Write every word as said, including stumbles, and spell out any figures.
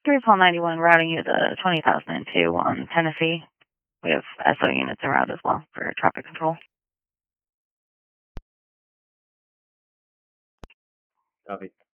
three Paul ninety-one routing you to twenty thousand two on Tennessee. We have S O units en route as well for traffic control. Copy.